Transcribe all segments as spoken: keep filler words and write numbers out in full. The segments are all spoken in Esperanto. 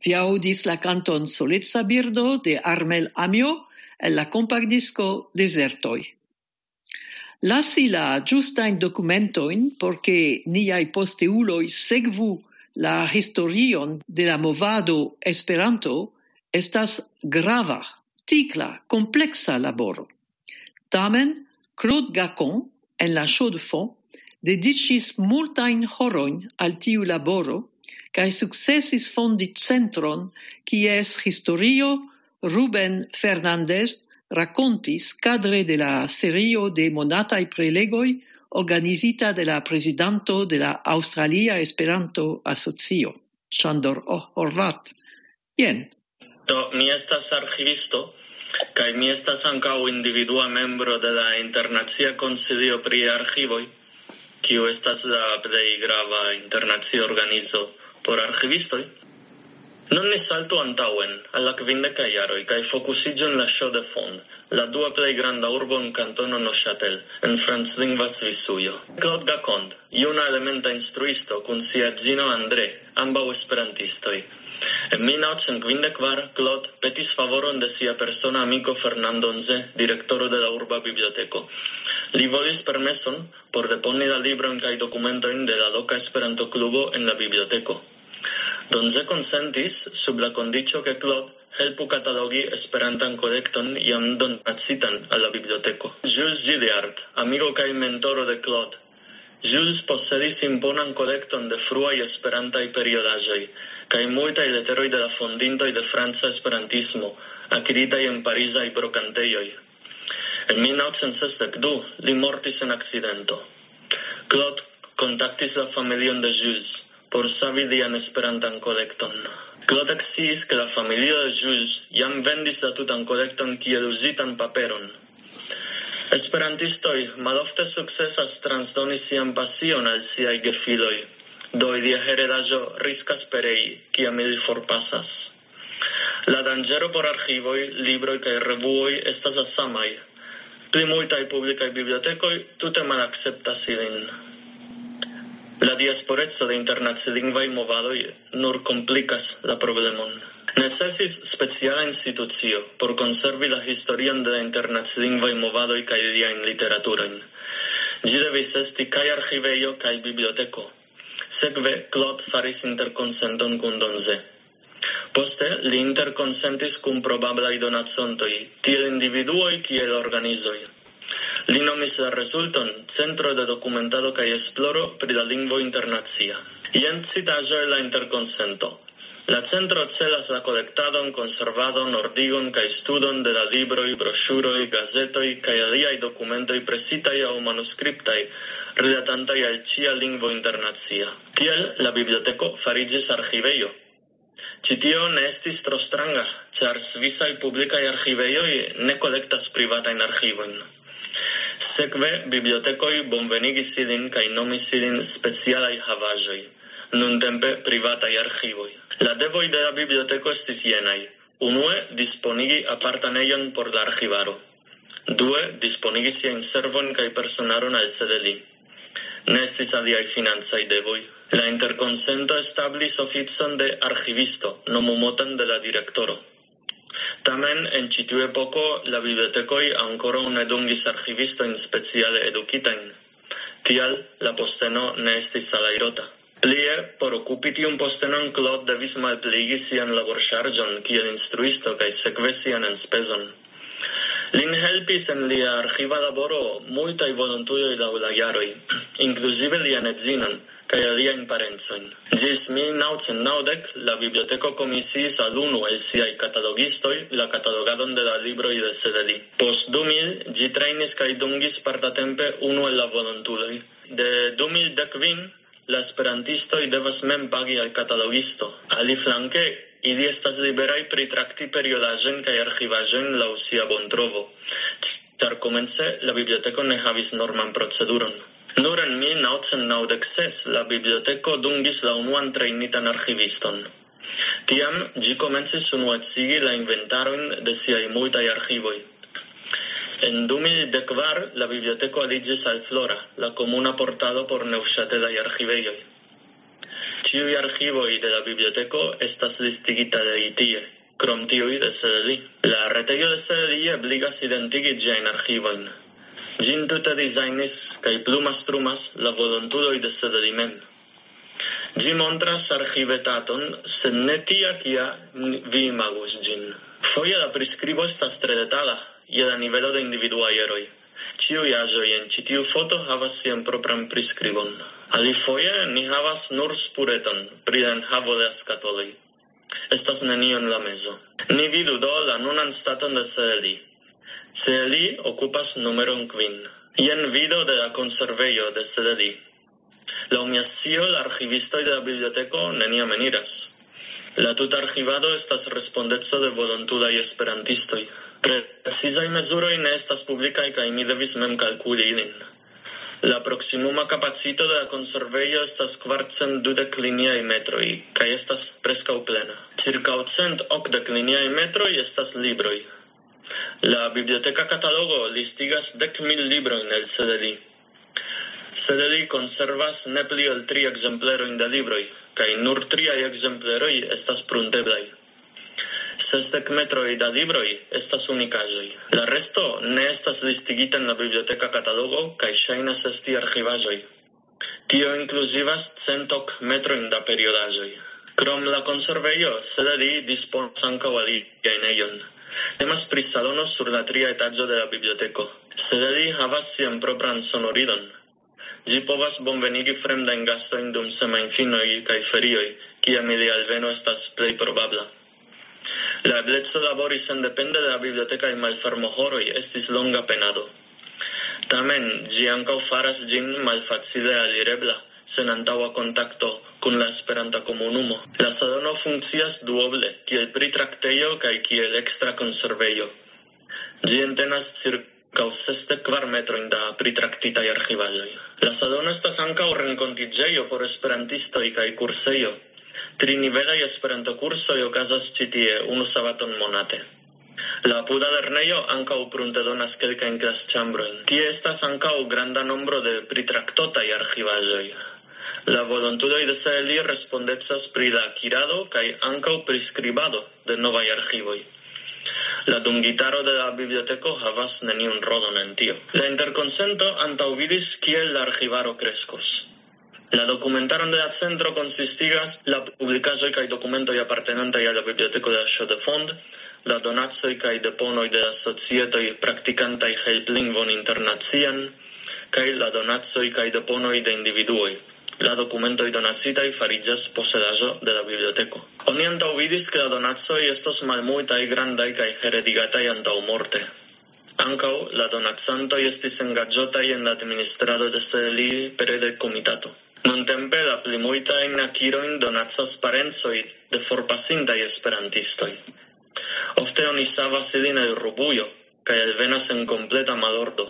Vi audis la canton Soleca Birdo de Armel Amio el la compactdisco Desertoi. Lasi la justain documentoin porque niai posteuloi segvu la historion de la movado Esperanto estas grava, ticla, complexa laboro. Tamen, Claude Gacon, en la show de fond, dedicis multain horoin al tiu laboro, cae successis fondi centron, quies historio Ruben Fernandez racontis cadre de la serio de monatai prelegoi organisita de la presidanto de la Australia Esperanto Asocio, Sandor Horvat. Jen. Do, mi estas archivisto, kaj mi estas ankaŭ individua membro de la Internacia Konsilio pri Archivoj, kiu estas la plej grava internacia organizo por archivistoj. Nun ni saltu antaŭen al la kvindekaj jaroj kaj fokusiĝu en la show de fond, la dua plej granda urbo en kantono Neuchâtel, en franclingva Svisujo. Claude Gacon, juna elementa instruisto kun sia edzino André, ambaŭ esperantistoj. En mil novecent kvindek kvar, Claude petis favoron de sia persona amiko Fernando Onze, direktoro de la urba biblioteko. Li volis permeson por deponi la libron kaj dokumentojn de la loka Esperanto-klubo en la biblioteko. Donze consentis sub la condicio que Claude helpu catalogi esperantan kolekton jam donacitan al la biblioteko. Jules Gilliard, amigo kaj mentoro de Claude. Jules posedis imponan kolekton de fruaj esperantaj periodaĵoj kaj multaj leteroj de la fondintoj de franca esperantismo, akiritaj en parizaj brokantejoj. En mil novecent sesdek du li mortis en akcidento. Claude kontaktis la familion de Jules por savi lian esperantan kolekton. Claude eksciis ke la familio de Jules jam vendis la tutan kolekton kiel uzitan paperon. Esperantistoj malofte sukcesas transdoni sian pasion al siaj gefiloj, do ilia heredaĵo riskas perei, kiam ili forpasas. La danĝero por archivoj, libroj kaj revuoj estas la samaj. Pli multaj publikaj bibliotekoj tute malakceptas ilin. La diasporeco de internacialingvaj movadoj nur komplikas la problemon. Necesis speciala institucio por konservi la historion de la internacialingvaj movadoj kaj iliajn literaturojn. Ĝi devis esti kaj archivejo kaj biblioteko. Sekve Claude faris interkonsenton kun Donze. Poste li interkonsentis kun probablaj donacontoj, tiel individuoj kiel organizoj. Li nomis la rezulton Centro de Dokumentado kaj Esploro pri la Lingvo Internacia. Jen citaĵo el la interkonsento. La centro celas la kolektadon, konservadon, ordigon kaj studon de la libroj, broŝuroj, gazetoj kaj aliaj dokumentoj presitaj aŭ manuskriptaj, rilatantaj al ĉia lingvo internacia. Tiel la biblioteko fariĝis archivejo. Ĉi tio ne estis tro stranga, ĉar svisaj publikaj archivejoj ne kolektas privatajn archivojn. Sekve bibliotekoj bonvenigis ilin kaj nomis ilin specialaj havaĵoj, nuntempe privataj archivoj. La devoj de la biblioteko estis jenaj. Unue, disponigi apartanejon por la archivaro. Due, disponigi siajn servojn kaj personaron al sedeli. Ne estis aliaj financaj devoj. La interkonsento establis oficon de archivisto, nomumotan de la direktoro. Tamen, en ĉi tiu epoko, la bibliotekoj ankoraŭ ne dungis archivistojn speciale edukitajn. Tial, la posteno ne estis salajrota. Plie, por okupi tiun postenon, Claude devis malpliigi sian laborŝarĝon kiel instruisto kaj sekve sian enspezon. Lin helpis en lia archiva laboro multaj volontuloj laŭ la jaroj, inkluzive lian edzinon kaj aliajn parencojn. Ĝis mil novecent naŭdek la biblioteko komisiis al unu el siaj katalogistoj la katalogadon de la libroj de Sedeli. Post du mil ĝi trejnis kaj dungis partatempe unu el la volontuloj. De du mil dek kvin la esperantistoj devas mem pagi al katalogisto. Aliflanke, ili estas liberaj pritrakti periodaĵojn kaj archivaĵojn laŭ sia bontrovo, ĉar komence la biblioteko ne havis norman proceduron. Nur en mil novecent naŭdek ses la biblioteko dungis la unuan trejnitan archiviston. Tiam ĝi komencis unuecigi la inventarojn de siaj multaj archivoj. En du mil dek kvar la biblioteko aliĝis al Flora, la komuna portalo por neŭŝatelaj archivejoj. Ĉiuj arĥivoj de la biblioteko estas listigitaj tie, krom tiuj de C D L. La retejo de C D L ebligas identigi ĝiajn arĥivojn. Ĝin tute dizajnis kaj plu mastrumas la volontuloj de C D L mem. Ĝi montras arĥivetaton, sed ne tia kia vi imagus ĝin. Foje la priskribo estas tre detala, je la nivelo de individuaj eroj. Ĉiuj aĵoj en ĉi tiu foto havas sian propran priskribon. Alifoje ni havas nur spureton pri la enhavo de la skatoloj. Estas nenio en la mezo. Ni vidu do la nunan staton de C D L. C D L okupas numeron kvin. Jen vido de la konservejo de C D L. Laŭ mia scio, la arĥivistoj de la biblioteko neniam eniras. La tuta arĥivado estas respondeco de volontulaj esperantistoj. Precizaj mezuroj ne estas publikaj kaj mi devis mem kalkuli ilin. La proksimuma kapacito de la konservejo estas kvarcent dudek liniaj metroj kaj estas preskaŭ plena. Ĉirkaŭ cent okdek liniaj metroj estas libroj. La biblioteka katalogo listigas dek mil librojn el C D L. C D L konservas ne pli ol tri ekzemplerojn de libroj, kaj nur triaj ekzempleroj estas prunteblaj. Sesdek metroj da libroj estas unikaĵoj. La resto ne estas listigita en la biblioteka katalogo kaj ŝajnas esti arĥivaĵoj. Tio inkluzivas cent ok metrojn da periodaĵoj. Krom la konservejo, C D L disponas ankaŭ aliajn ejon. Temas pri salono sur la tria etaĝo de la biblioteko. C D L havas sian propran sonorilon. Ĝi povas bonvenigi fremdajn gastojn dum semajnfinoj kaj ferioj, kiam ilia alveno estas plej probabla. La ebleco labori sendepende de la bibliotekaj malfermohoroj estis longa penado. Tamen, ĝi ankaŭ faras ĝin malfacile alirebla, sen antaŭa kontakto kun la Esperanta komunumo. La salono funkcias duoble, kiel pritraktejo kaj kiel ekstra konservejo. Ĝi entenas cirka Caŭ sesdek kvar metrojn da pritraktitaj arĥivaĵoj. La salono estas ankaŭ renkontiĝejo por esperantistoj kaj kursejo. Trinivelaj Esperanto-kursoj okazas ĉi tie unu sabaton monate. La apuda lernejo ankaŭ pruntedonas kelkajn klasĉambrojn. Tie estas ankaŭ granda nombro de pritraktotaj arĥivaĵoj. La volontuloj de C D L respondecas pri la akirado kaj ankaŭ priskribado de novaj arĥivoj. La dungitaro de la biblioteko havas neniun rolon en tio. La interkonsento antaŭvidis kiel la arĥivaro kreskos. La dokumentaron de la centro konsistigas la publikaĵoj kaj dokumentoj apartenantaj al la biblioteko de la Chaux de Fonds, la donacoj kaj deponoj de la societoj praktikantaj helplingvon internacian, kaj la donacoj kaj deponoj de individuoj. La dokumentoj donacitaj fariĝas posedaĵo de la biblioteko. Oni antaŭvidis, ke la donacoj estos malmultaj, grandaj kaj heredigataj antaŭmorte. Ankaŭ la donacantoj estis engaĝotaj en la administrado de C D L pere de komitato. Nuntempe la plimultajn akirojn donacas parencoj de forpasintaj esperantistoj. Ofte oni savas ilin el rubujo kaj alvenas en kompleta malordo.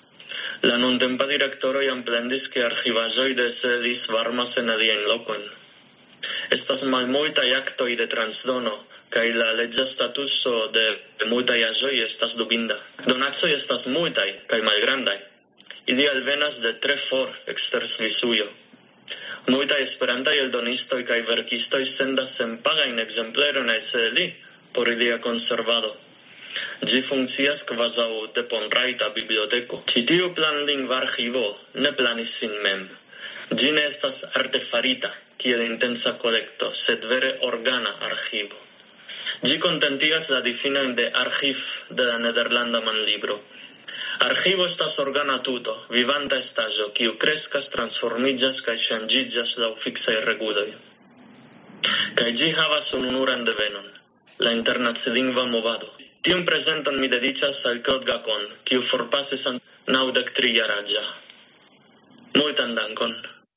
La nuntempa direktoro jam plendis, ke arĥivaĵoj de C D L svarmas en aliajn lokojn. Estas malmultaj aktoj de transdono, kaj la leĝa statuso de multaj aĵoj estas dubinda. Donacoj estas multaj kaj malgrandaj. Ili alvenas de tre for ekster Svisujo. Multaj esperantaj eldonistoj kaj verkistoj sendas senpagajn ekzemplerojn al C D L por ilia konservado. Ĝi funkcias kvazaŭ deponrajta biblioteko. Ĉi tiu planlingva arĥivo ne planis sin mem. Ĝi ne estas artefarita kiel intensa kolekto, sed vere organa arĥivo. Ĝi kontentigas la difinojn de arĥiv de la nederlanda manlibro. Arĥivo estas organa tuto, vivanta estaĵo, kiu kreskas, transformiĝas kaj ŝanĝiĝas laŭ fiksaj reguloj. Kaj ĝi havas ununuran devenon, la internacilingva movado. Tiun prezenton mi dediĉas al Claude Gacon, kiu forpasis naŭdek trijaraĝa. Multan dankon.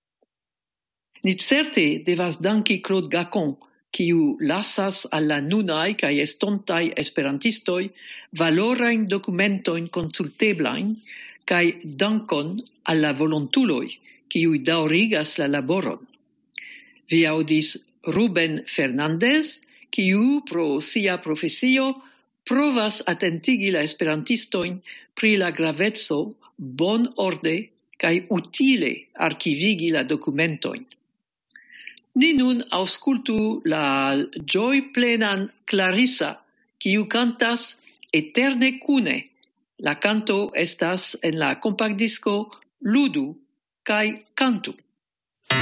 Ni certe devas danki Claude Gacon, kiu lasas al la nunaj kaj estontaj esperantistoj valorajn dokumentojn konsulteblajn kaj dankon al la volontuloj, kiuj daŭrigas la laboron. Vi aŭdis Ruben Fernandez, kiu pro sia profesio provas atentigi la esperantistojn pri la graveco bonorde kaj utile arkivigi la dokumentojn. Ni nun auscultu la joy-plenan Clarissa, kiu cantas eterne cune. La canto estas en la compactdisco Ludu kaj Cantu.